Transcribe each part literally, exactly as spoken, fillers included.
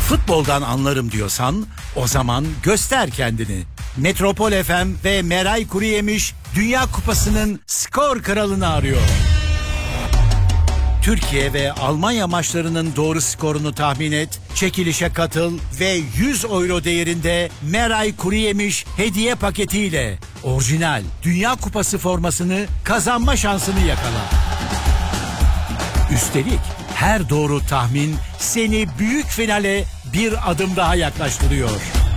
Futboldan anlarım diyorsan o zaman göster kendini. Metropol F M ve Meray Kuruyemiş Dünya Kupası'nın skor kralını arıyor. Türkiye ve Almanya maçlarının doğru skorunu tahmin et, çekilişe katıl ve yüz euro değerinde Meray Kuruyemiş hediye paketiyle orijinal Dünya Kupası formasını kazanma şansını yakala. Üstelik her doğru tahmin seni büyük finale bir adım daha yaklaştırıyor.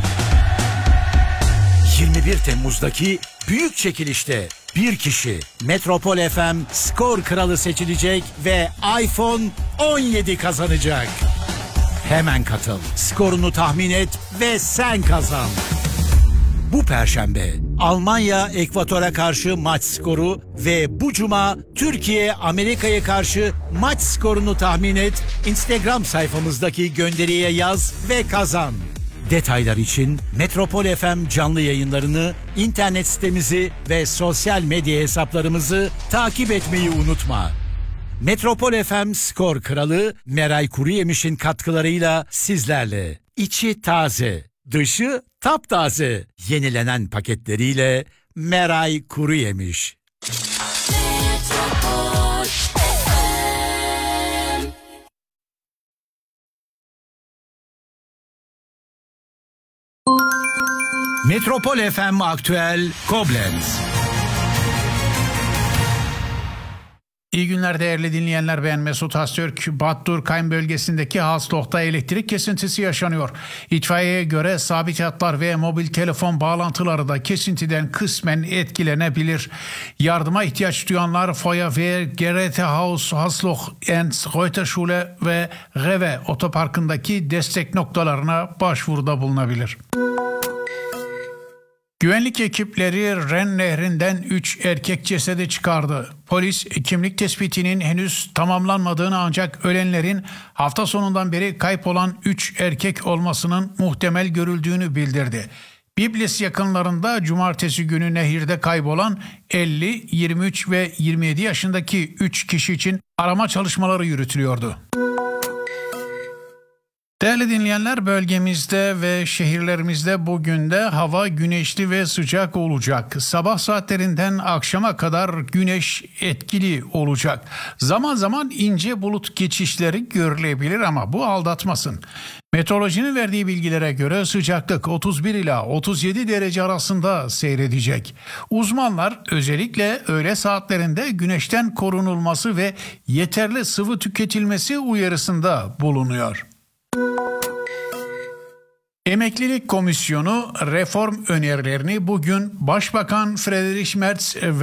yirmi bir Temmuz'daki büyük çekilişte bir kişi Metropol F M skor kralı seçilecek ve iPhone on yedi kazanacak. Hemen katıl, skorunu tahmin et ve sen kazan. Bu Perşembe Almanya Ekvator'a karşı maç skoru ve bu Cuma Türkiye Amerika'ya karşı maç skorunu tahmin et. Instagram sayfamızdaki gönderiye yaz ve kazan. Detaylar için Metropol F M canlı yayınlarını, internet sitemizi ve sosyal medya hesaplarımızı takip etmeyi unutma. Metropol F M skor kralı Meray Kuruyemiş'in katkılarıyla sizlerle. İçi taze, dışı taptaze. Yenilenen paketleriyle Meray Kuruyemiş. Metropol F M Aktüel Koblenz. İyi günler değerli dinleyenler, ben Mesut Astürk. Bad Dürkheim bölgesindeki Haslok'ta elektrik kesintisi yaşanıyor. İtfaiyeye göre sabit hatlar ve mobil telefon bağlantıları da kesintiden kısmen etkilenebilir. Yardıma ihtiyaç duyanlar Feuerwehr, Gerätehaus, Haslok, Enz, Reuterschule ve Rewe otoparkındaki destek noktalarına başvuruda bulunabilir. Güvenlik ekipleri Ren Nehri'nden üç erkek cesedi çıkardı. Polis kimlik tespitinin henüz tamamlanmadığını ancak ölenlerin hafta sonundan beri kayıp olan üç erkek olmasının muhtemel görüldüğünü bildirdi. Biblis yakınlarında cumartesi günü nehirde kaybolan elli, yirmi üç ve yirmi yedi yaşındaki üç kişi için arama çalışmaları yürütülüyordu. Değerli dinleyenler, bölgemizde ve şehirlerimizde bugün de hava güneşli ve sıcak olacak. Sabah saatlerinden akşama kadar güneş etkili olacak. Zaman zaman ince bulut geçişleri görülebilir ama bu aldatmasın. Meteorolojinin verdiği bilgilere göre sıcaklık otuz bir ila otuz yedi derece arasında seyredecek. Uzmanlar özellikle öğle saatlerinde güneşten korunulması ve yeterli sıvı tüketilmesi uyarısında bulunuyor. Emeklilik Komisyonu reform önerilerini bugün Başbakan Friedrich Merz ve